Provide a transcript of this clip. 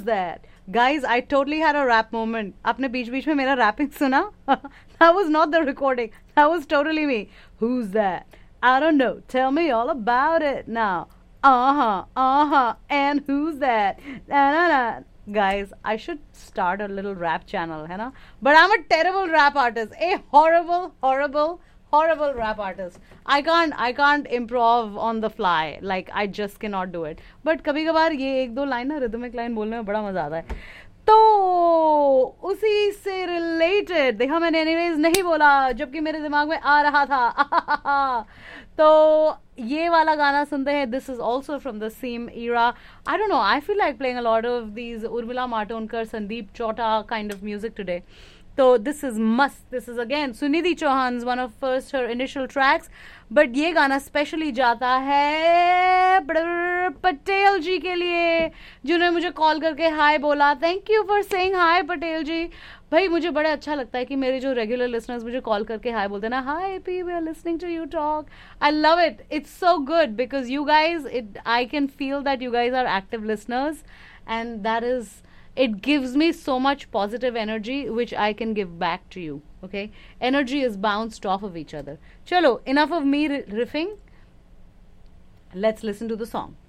Who's that? Guys, I totally had a rap moment. आपने बीच-बीच में मेरा rapping सुना? That was not the recording. That was totally me. Who's that? I don't know. Tell me all about it now. And who's that? Na. Guys, I should start a little rap channel, है ना? But I'm a terrible rap artist. A horrible rap artist. I can't improv on the fly. Like, I just cannot do it. But कभी-कभार ये एक दो line ना rhythmic line बोलने में बड़ा मजा आता है. तो उसी से रिलेटेड देखा मैंने एनीवेज नहीं बोला जबकि मेरे दिमाग में आ रहा था. तो ये वाला गाना सुनते हैं. This is also from the same era. I don't know, I feel like playing a lot of these Urmila Matondkar, Sandeep Chota kind of music today. So this is must. This is again Sunidhi Chauhan's one of first her initial tracks. But ये गाना specially जाता है पटेल जी के लिए जिन्होंने मुझे call करके हाय बोला. Thank you for saying hi Patel जी. भाई मुझे बड़ा अच्छा लगता है कि मेरे जो रेगुलर लिसनर्स मुझे कॉल करके हाय बोलते हैं ना. हाय P V are listening to you talk. I love it. It's so good because you guys I can feel that you guys are active listeners and that is it gives me so much positive energy which I can give back to you. Okay, energy is bounced off of each other. Chalo, enough of me riffing. Let's listen to the song.